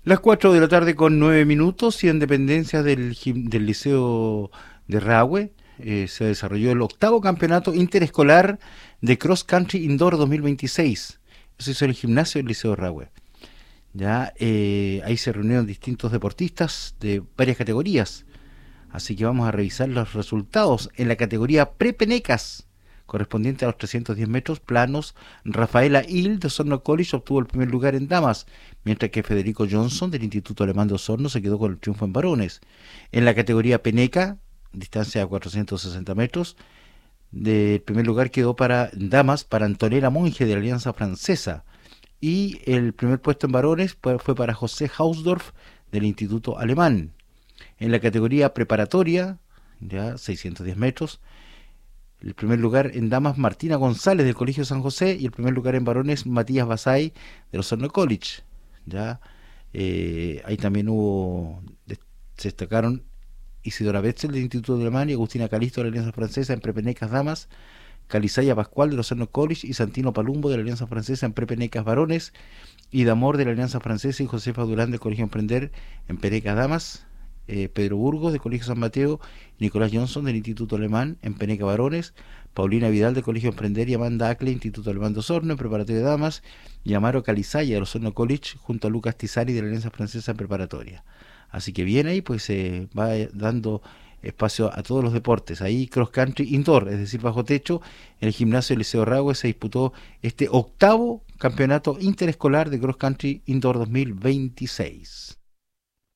Las 4 de la tarde con 9 minutos y en dependencia del Liceo de Rahue se desarrolló el octavo campeonato interescolar de Cross Country Indoor 2026. Eso hizo el gimnasio del Liceo de Rahue. Ya, ahí se reunieron distintos deportistas de varias categorías. Así que vamos a revisar los resultados en la categoría Prepenecas, correspondiente a los 310 metros planos. Rafaela Hill de Osorno College obtuvo el primer lugar en damas, mientras que Federico Johnson del Instituto Alemán de Osorno se quedó con el triunfo en varones. En la categoría Peneca, distancia a 460 metros, del primer lugar quedó para damas para Antonella Monge de la Alianza Francesa. Y el primer puesto en varones fue para José Hausdorff del Instituto Alemán. En la categoría preparatoria, ya 610 metros, el primer lugar en damas Martina González del Colegio San José y el primer lugar en varones Matías Basay de Osorno College. Ya, ahí también se destacaron Isidora Betzel del Instituto de Alemania y Agustina Calisto de la Alianza Francesa en prepenecas damas, Calizaya Pascual de Osorno College y Santino Palumbo de la Alianza Francesa en prepenecas varones, y Damor de la Alianza Francesa y Josefa Durán del Colegio Emprender en penecas damas, Pedro Burgos del Colegio San Mateo, Nicolás Johnson del Instituto Alemán en Peneca Varones, Paulina Vidal del Colegio Emprender y Amanda Acle, Instituto Alemán de Osorno en Preparatoria de Damas, y Amaro Calizaya del Osorno College junto a Lucas Tizari de la Alianza Francesa en Preparatoria. Así que bien ahí, pues se va dando espacio a todos los deportes. Ahí cross country indoor, es decir, bajo techo, en el gimnasio del Liceo Rahue se disputó este octavo campeonato interescolar de cross country indoor 2026.